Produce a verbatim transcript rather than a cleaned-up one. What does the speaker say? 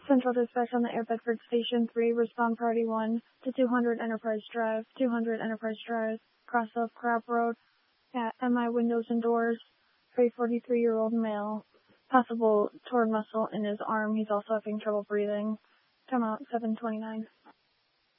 Central Dispatch on the Air Bedford Station three, respond priority one to two hundred Enterprise Drive, two hundred Enterprise Drive, cross of Crab Road, at M I Windows and Doors, for a forty-three-year-old male, possible torn muscle in his arm. He's also having trouble breathing. Come out seven twenty-nine.